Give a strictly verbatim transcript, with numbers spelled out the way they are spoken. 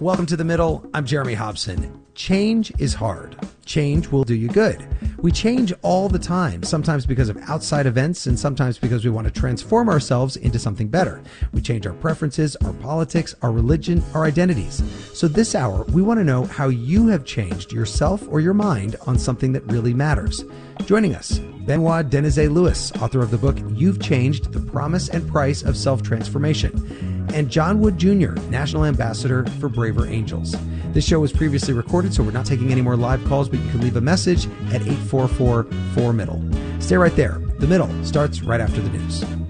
Welcome to The Middle. I'm Jeremy Hobson. Change is hard. Change will do you good. We change all the time, sometimes because of outside events and sometimes because we want to transform ourselves into something better. We change our preferences, our politics, our religion, our identities. So this hour, we want to know how you have changed yourself or your mind on something that really matters. Joining us, Benoit Denizet-Lewis, author of the book, You've Changed: The Promise and Price of Self-Transformation, and John Wood Junior, National Ambassador for Braver Angels. This show was previously recorded, so we're not taking any more live calls, but you can leave a message at eight four four, four middle. Stay right there. The Middle starts right after the news.